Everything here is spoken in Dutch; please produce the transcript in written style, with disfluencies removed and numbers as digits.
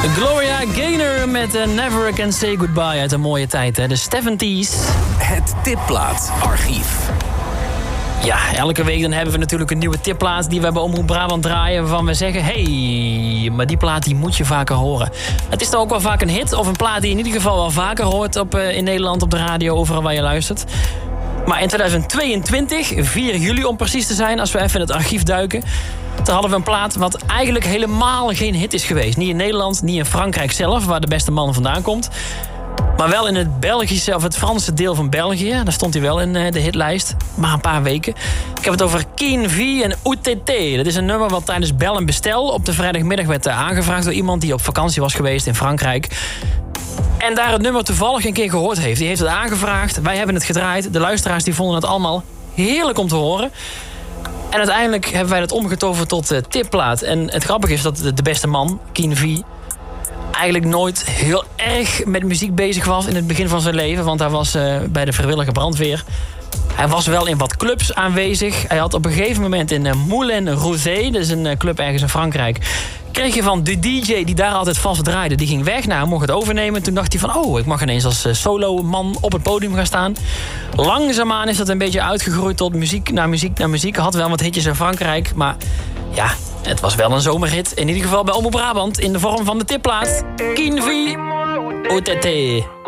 Gloria Gaynor met Never Can Say Goodbye uit een mooie tijd, hè? De 70's. Het Tipplaat-archief. Ja, elke week dan hebben we natuurlijk een nieuwe tipplaat die we bij Omroep Brabant draaien, waarvan we zeggen, hey, maar die plaat die moet je vaker horen. Het is dan ook wel vaak een hit of een plaat die je in ieder geval wel vaker hoort in Nederland op de radio, overal waar je luistert. Maar in 2022, 4 juli om precies te zijn, als we even in het archief duiken, toen hadden we een plaat wat eigenlijk helemaal geen hit is geweest. Niet in Nederland, niet in Frankrijk zelf, waar de beste man vandaan komt. Maar wel in het Belgische of het Franse deel van België. Daar stond hij wel in de hitlijst. Maar een paar weken. Ik heb het over Keen V en OTT. Dat is een nummer wat tijdens Bel en Bestel op de vrijdagmiddag werd aangevraagd door iemand die op vakantie was geweest in Frankrijk. En daar het nummer toevallig een keer gehoord heeft. Die heeft het aangevraagd. Wij hebben het gedraaid. De luisteraars die vonden het allemaal heerlijk om te horen. En uiteindelijk hebben wij het omgetoverd tot tipplaat. En het grappige is dat de beste man, Keen V, eigenlijk nooit heel erg met muziek bezig was in het begin van zijn leven. Want hij was bij de vrijwillige brandweer. Hij was wel in wat clubs aanwezig. Hij had op een gegeven moment in Moulin Rouge, dat is een club ergens in Frankrijk, kreeg je van de DJ die daar altijd vast draaide. Die ging weg, hij mocht het overnemen. Toen dacht hij van, ik mag ineens als solo-man op het podium gaan staan. Langzaamaan is dat een beetje uitgegroeid tot muziek naar muziek naar muziek. Had wel wat hitjes in Frankrijk, maar ja, het was wel een zomerhit. In ieder geval bij Omroep Brabant in de vorm van de tipplaat. Keen V, OTT.